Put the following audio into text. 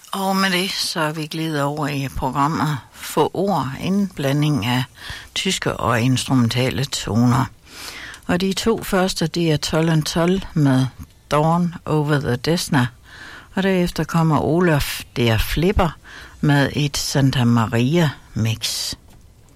Og med det, så er vi glædet over i programmet Få ord, indblanding af tyske og instrumentale toner. Og de to første, det er 12 12 med Dawn Over the Desna. Og derefter kommer Olaf der Flipper med et Santa Maria mix.